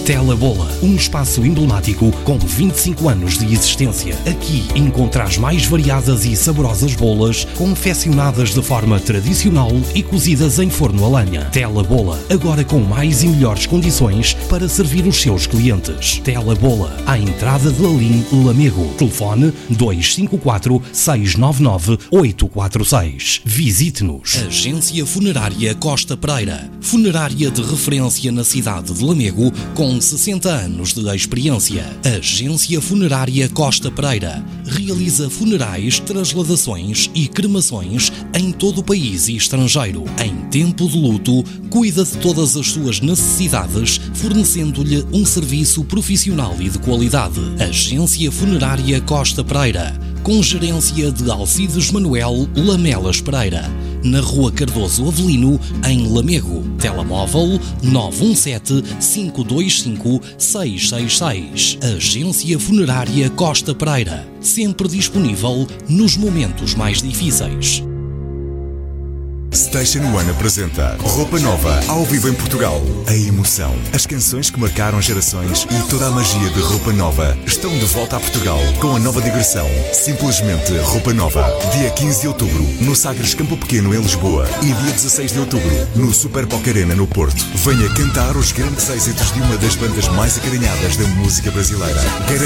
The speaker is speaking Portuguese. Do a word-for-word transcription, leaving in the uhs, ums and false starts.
Tela Bola, um espaço emblemático com vinte e cinco anos de existência. Aqui encontrás mais variadas e saborosas bolas confeccionadas de forma tradicional e cozidas em forno a lenha. Tela Bola, agora com mais e melhores condições para servir os seus clientes. Tela Bola, à entrada de Alim, Lamego. Telefone dois cinco quatro, seis nove nove, oito quatro seis. Visite-nos. Agência Funerária Costa Pereira. Funerária de referência na cidade de Lamego, com sessenta anos de experiência. Agência Funerária Costa Pereira. Realiza funerais, transladações e cremações em todo o país e estrangeiro. Em tempo de luto, cuida de todas as suas necessidades, fornecendo-lhe um serviço profissional e de qualidade. Agência Funerária Costa Pereira, com gerência de Alcides Manuel Lamelas Pereira, na Rua Cardoso Avelino, em Lamego. Telemóvel nove um sete, cinco dois cinco, seis seis seis. Agência Funerária Costa Pereira, sempre disponível nos momentos mais difíceis. Station One apresenta Roupa Nova, ao vivo em Portugal. A emoção, as canções que marcaram gerações e toda a magia de Roupa Nova estão de volta a Portugal com a nova digressão Simplesmente Roupa Nova. Dia quinze de outubro, no Sagres Campo Pequeno, em Lisboa. E dia dezasseis de outubro, no Super Boca Arena, no Porto. Venha cantar os grandes êxitos de uma das bandas mais acarinhadas da música brasileira. Garante